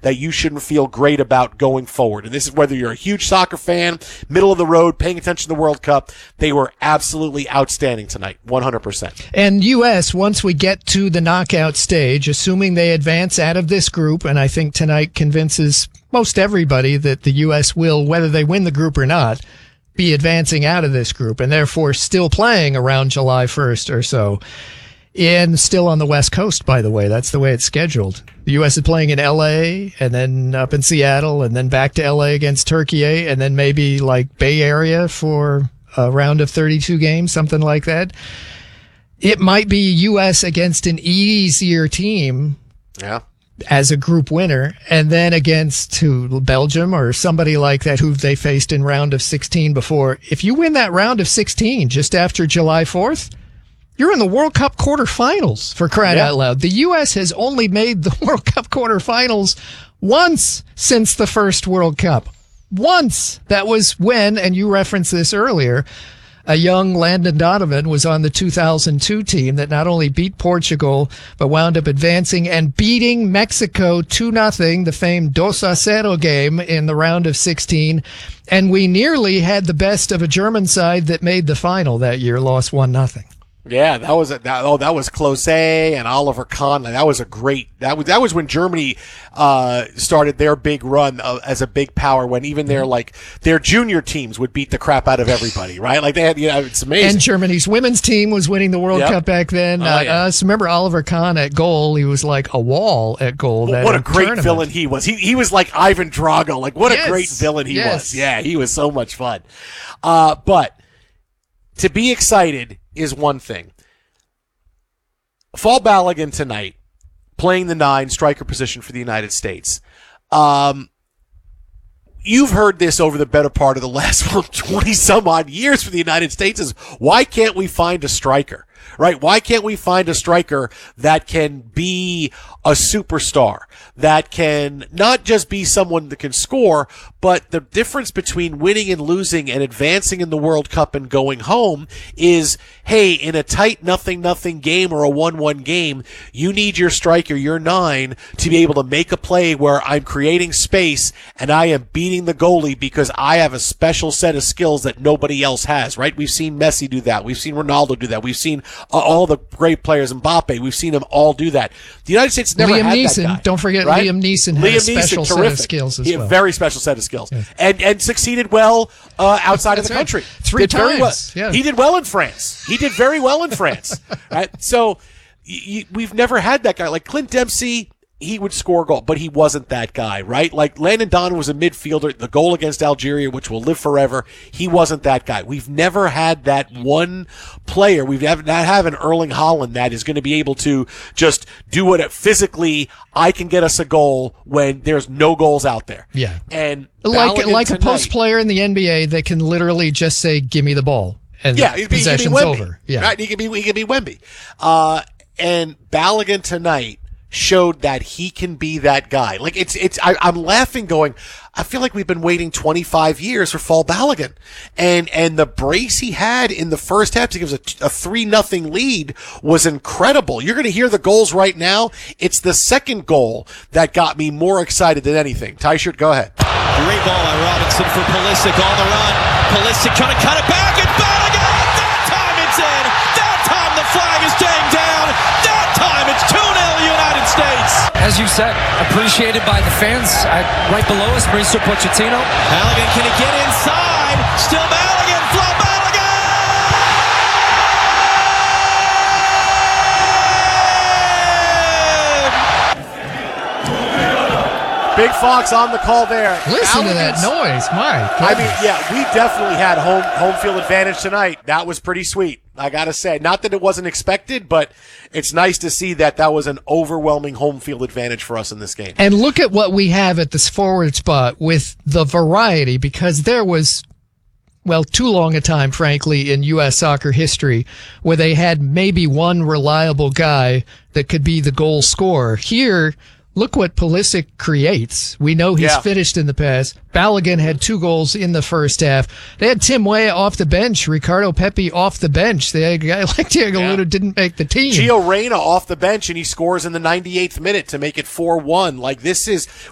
that you shouldn't feel great about going forward. And this is whether you're a huge soccer fan, middle of the road, paying attention to the World Cup. They were absolutely outstanding tonight, 100%. And U.S., once we get to the knockout stage, assuming they advance out of this group, and I think tonight convinces most everybody that the U.S. will, whether they win the group or not, be advancing out of this group and therefore still playing around July 1st or so. And still on the West Coast, by the way. That's the way it's scheduled. The U.S. is playing in L.A. and then up in Seattle and then back to L.A. against Turkey and then maybe like Bay Area for a round of 32 games, something like that. It might be U.S. against an easier team. Yeah. As a group winner, and then against Belgium or somebody like that who they faced in round of 16 before. If you win that round of 16 just after July 4th, you're in the World Cup quarterfinals, for crying out loud. The U.S. has only made the World Cup quarterfinals once since the first World Cup. Once. That was when, and you referenced this earlier, a young Landon Donovan was on the 2002 team that not only beat Portugal, but wound up advancing and beating Mexico 2-0, the famed 2-0 game in the round of 16. And we nearly had the best of a German side that made the final that year, lost 1-0. Yeah, that was Klose and Oliver Kahn. That was a great. That was when Germany started their big run as a big power. When even their junior teams would beat the crap out of everybody, right? Like they had, it's amazing. And Germany's women's team was winning the World Cup back then. So remember Oliver Kahn at goal? He was like a wall at goal. What a great villain he was. He was like Ivan Drago. Like what a great villain he was. Yeah, he was so much fun. But to be excited is one thing. Fall Balogun tonight, playing the 9 striker position for the United States. You've heard this over the better part of the last 20-some-odd years for the United States is, why can't we find a striker, right? Why can't we find a striker that can be a superstar, that can not just be someone that can score, but the difference between winning and losing and advancing in the World Cup and going home is, hey, in a tight 0-0 game or a 1-1 game, you need your striker, your 9, to be able to make a play where I'm creating space and I am beating the goalie because I have a special set of skills that nobody else has, right? We've seen Messi do that. We've seen Ronaldo do that. We've seen all the great players, Mbappe. We've seen them all do that. The United States never had Neeson, that guy. Don't forget right? Liam Neeson had a special set of skills as well. A very special set of skills. Yeah. And succeeded well outside of the country. Right. 3 times. Well. Yeah. He did well in France. He did very well in France. Right? So we've never had that guy. Like Clint Dempsey, he would score a goal, but he wasn't that guy, right? Like Landon Donovan was a midfielder. The goal against Algeria, which will live forever, he wasn't that guy. We've never had that one player. We've not have an Erling Haaland that is going to be able to just do it physically. I can get us a goal when there's no goals out there. Yeah. And like a post player in the NBA that can literally just say, give me the ball. And possession's over. Yeah. Right? He could be Wemby. And Balogun tonight showed that he can be that guy. Like I'm laughing going, I feel like we've been waiting 25 years for Fall Balogun. And the brace he had in the first half to give us a 3-0 lead was incredible. You're going to hear the goals right now. It's the second goal that got me more excited than anything. Tyshirt, go ahead. Great ball by Robinson for Pulisic on the run. Pulisic trying to cut it back and Balogun! That time it's in! That time the flag is dang down! That time it's 2-0 United States! As you said, appreciated by the fans. Right below us, Mauricio Pochettino. Balogun, can he get inside? Still Balogun, Flo Balogun! Big Fox on the call there. Listen to that noise, my goodness. I mean, yeah, we definitely had home field advantage tonight. That was pretty sweet, I gotta say. Not that it wasn't expected, but it's nice to see that was an overwhelming home field advantage for us in this game. And look at what we have at this forward spot with the variety, because there was, well, too long a time, frankly, in U.S. soccer history where they had maybe one reliable guy that could be the goal scorer. Here, look what Pulisic creates. We know he's finished in the past. Balogun had 2 goals in the first half. They had Tim Weah off the bench, Ricardo Pepi off the bench. They had a guy like Diego Luna didn't make the team. Gio Reyna off the bench, and he scores in the 98th minute to make it 4-1. Like,